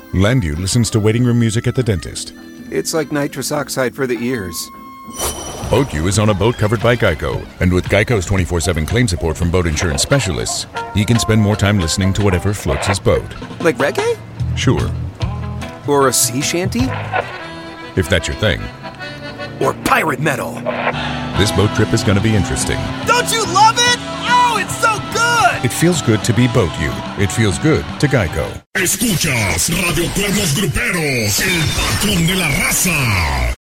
Landu listens to waiting room music at the dentist. It's like nitrous oxide for the ears. BoatU is on a boat covered by Geico, and with Geico's 24/7 claim support from boat insurance specialists, he can spend more time listening to whatever floats his boat. Like reggae? Sure. Or a sea shanty? If that's your thing. Or pirate metal? This boat trip is going to be interesting. Don't you love it? Oh, it's so good! It feels good to be BoatU. It feels good to Geico. Escuchas Radio Cuernos Gruperos, el patrón de la raza.